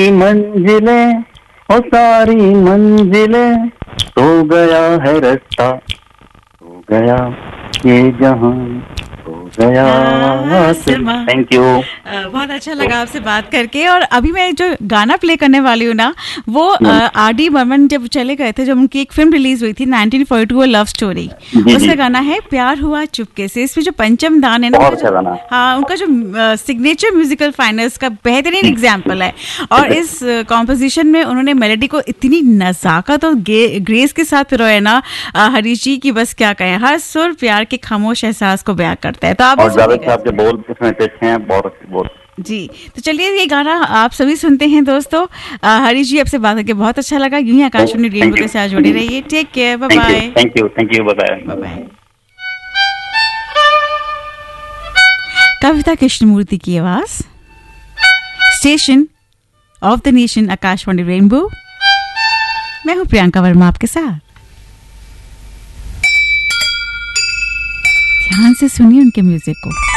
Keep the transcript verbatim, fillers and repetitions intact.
मंजिलें ओ सारी मंजिलें, तो गया है रास्ता, तो गया ये जहां, तो गया आसमां। Thank you. बहुत अच्छा लगा आपसे बात करके। और अभी मैं जो गाना प्ले करने वाली हूँ ना, वो आर डी बर्मन जब चले गए थे, जब उनकी एक फिल्म रिलीज हुई थी nineteen forty two, love story, उसका गाना है प्यार हुआ चुपके से। इसमें जो पंचम दान है ना, बहुत अच्छा गाना। हाँ, उनका जो सिग्नेचर म्यूजिकल फाइनर्स का बेहतरीन एग्जाम्पल है। और इस कॉम्पोजिशन में उन्होंने मेलोडी को इतनी नजाकत और ग्रेस के साथ पिरोया ना हरीश जी की बस क्या कहें। हर सुर प्यार के खामोश एहसास को बयां करता है। तो आप और जावेद साहब के बोल इसमें अच्छे हैं, बहुत अच्छे बोल जी। तो चलिए ये गाना आप सभी सुनते हैं दोस्तों। हरीश जी, आपसे बात करके बहुत अच्छा लगा। यूं ही आकाशवाणी रेडियो के साथ जुड़े रहिए। Take care, bye bye. Thank you, thank you, bye bye, bye. कविता कृष्णमूर्ति की आवाज, station of the nation Akashvani rainbow. मैं हूं प्रियंका वर्मा आपके साथ। ध्यान से सुनिए उनके म्यूजिक को।